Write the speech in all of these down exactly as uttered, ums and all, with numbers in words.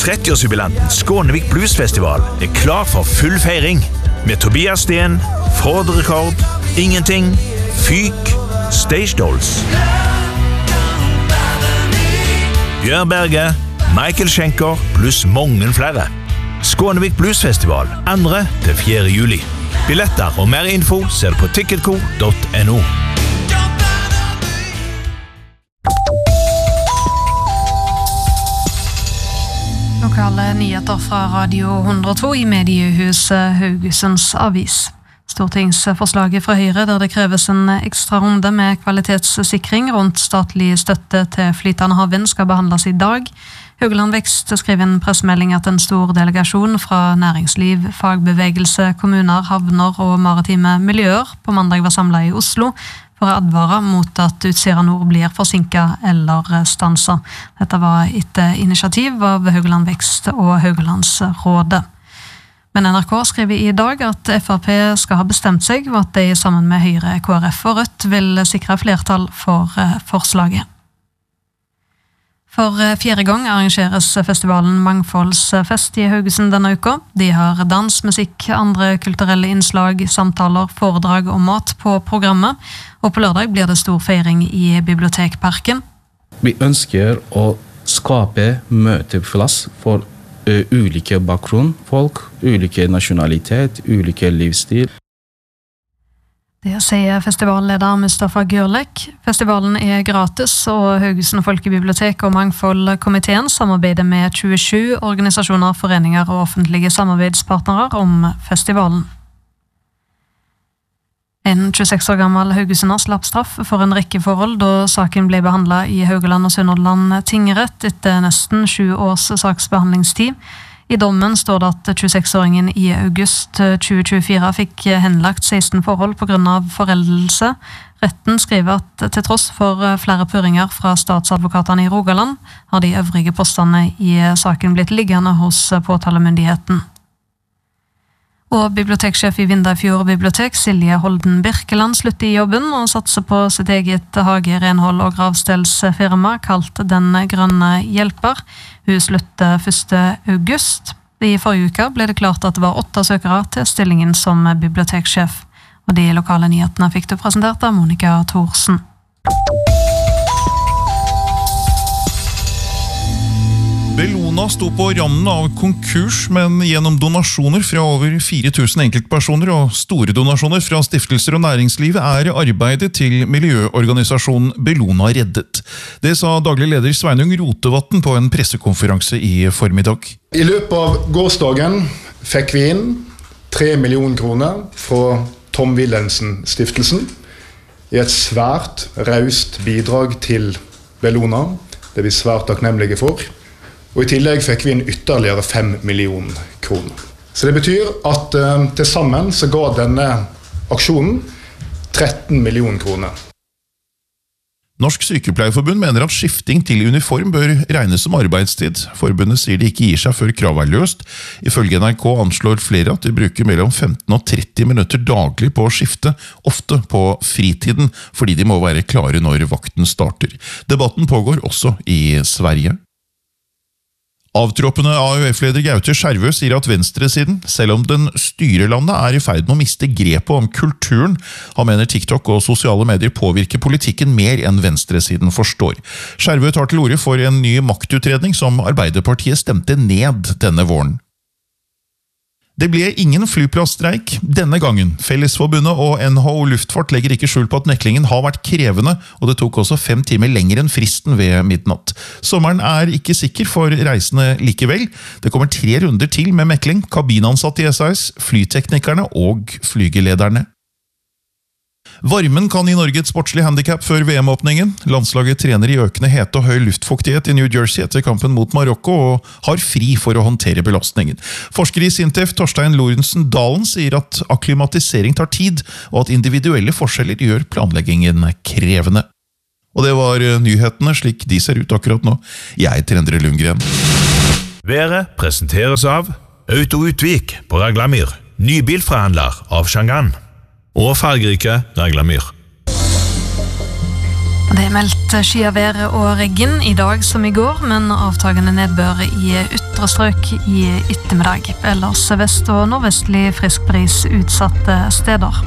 tretti-årsjubilanten Skånevik Bluesfestival er klar for full feiring. Med Tobias Sten, Ford Rekord, Ingenting, Fyk, Stage Dolls, Bjørn Berge, Michael Schenker pluss mange flere. Skånevik Bluesfestival andre til fjerde juli. Billetter og mer info ser du på ticketco punktum no. Lokale nyheter fra Radio hundre og to i mediehuset Haugesunds Avis. Stortingsforslaget fra Høyre der det kreves en ekstra runde med kvalitetssikring rundt statlig støtte til flytende havvind skal behandles i dag. Haugaland Vekst skriver en pressemelding at en stor delegasjon fra næringsliv, fagbevegelse, kommuner, havner og maritime miljøer på mandag var samlet i Oslo for å advare mot at Utsira Nord blir forsinket eller stanset. Dette var etter initiativ av Haugaland Vekst og Haugalandsrådet. Men N R K skriver i dag at F R P skal ha bestemt seg og at de sammen med Høyre, K R F og Rødt vil sikre flertall for forslaget. For fjerde gang arrangeres festivalen Mangfoldsfest i Haugesund denne uka. De har dans, musikk, andre kulturelle innslag, samtaler, foredrag og mat på programmet. Og på lørdag blir det stor feiring i Bibliotekparken. Vi ønsker å skape møteplass for uh, ulike bakgrunn, folk, ulike nasjonalitet, ulike livsstil. Det sier festivalleder Mustafa Gørlek. Festivalen er gratis, og Haugesund Folkebibliotek og Mangfoldkomiteen samarbeider med tjuesju organisasjoner, foreninger og offentlige samarbeidspartnere om festivalen. En tjueseks år gammel haugesunder slapp straff for en rekke forhold da saken ble behandlet i Haugaland og Sunnhordland tingrett etter nesten sju års saksbehandlingstid. I dommen står det at tjueseks-åringen i august tjue tjuefire fikk henlagt seksten forhold på grunn av foreldelse. Retten skriver at til tross for flere purringer fra statsadvokatene i Rogaland, har de øvrige postene i saken blitt liggende hos påtalemyndigheten. Og biblioteksjef i Vindafjord bibliotek, Silje Holden Birkeland, slutter i jobben og satser på sitt eget hage, renhold og gravstelsfirma, kalt Den Grønne Hjelper. Hun slutter første august. I forrige uke ble det klart at det var åtte søkere til stillingen som biblioteksjef. Og de lokale nyhetene fikk du presentert av Monika Thorsen. Bellona sto på randen av konkurs, men gjennom donasjoner fra over fire tusen enkeltpersoner og store donasjoner fra stiftelser og næringslivet er arbeidet til miljøorganisasjonen Bellona reddet. Det sa daglig leder Sveinung Rotevatn på en pressekonferanse i formiddag. I løpet av gårsdagen fikk vi inn tre millioner kroner fra Tom Wilhelmsen-stiftelsen i et svært raust bidrag til Bellona. Det er vi svært takknemlige for. Og i tillegg fikk vi inn ytterligere fem millioner kroner. Så det betyr at uh, til sammen så ga denne aksjonen tretten millioner kroner. Norsk Sykepleierforbund mener at skifting til uniform bør regnes som arbeidstid. Forbundet sier de ikke gir seg før kravet er løst. Ifølge N R K anslår flere at de bruker mellom femten og tretti minutter daglig på å skifte, ofte på fritiden, fordi de må være klare når vakten starter. Debatten pågår også i Sverige. Avtroppende A U F-leder Gaute Skjervø sier at venstresiden, selv om den styrer landet, er i ferd med å miste grepet om kulturen. Han mener TikTok og sosiale medier påvirker politikken mer enn venstresiden forstår. Skjervø tar til orde for en ny maktutredning som Arbeiderpartiet stemte ned denne våren. Det ble ingen flyplassstreik denne gangen. Fellesforbundet og N H O Luftfart legger ikke skjul på at meklingen har vært krevende, og det tok også fem timer lenger enn fristen ved midnatt. Sommeren er ikke sikker for reisende likevel. Det kommer tre runder til med mekling, kabinansatte i S A S, flyteknikerne og flygelederne. Varmen kan gi Norge et sportslig handicap før V M-åpningen. Landslaget trener i økende hete og høy luftfuktighet i New Jersey etter kampen mot Marokko og har fri for å håndtere belastningen. Forsker i Sintef, Torstein Lorentzen Dalen, sier at akklimatisering tar tid, og at individuelle forskjeller gjør planleggingen krevende. Og det var nyhetene slik de ser ut akkurat nå. Jeg heter Endre Lundgren. Været presenteres av Auto Utvik på Raglamyr, nybilforhandler av Shangan og fargerike Raglamyr. Det er meldt skyavær og regn i dag som i går, men avtagende nedbør i ytre strøk i ettermiddag. Ellers vest- og nordvestlig frisk bris utsatte steder.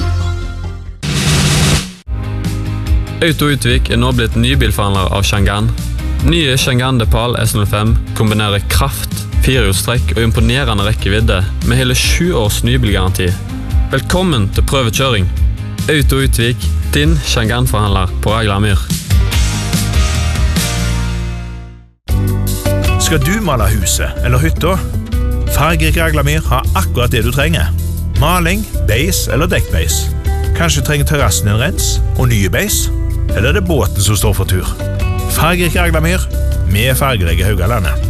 Auto Utvik er nå blitt nybilforhandler av Changan. Nye Changan Depal S null fem kombinerer kraft, firehjulstrekk og imponerende rekkevidde med hele sju års nybilgaranti. Velkommen til prøvekjøring. Auto Utvik, din Changan-forhandler på Raglamyr. Skal du male huset eller hytta? Fargerik Raglamyr har akkurat det du trenger. Maling, beis eller dekkbeis. Kanskje trenger terrassen en rens og nye beis? Eller er det båten som står for tur? Fargerik Raglamyr med fargelegge Haugalandet.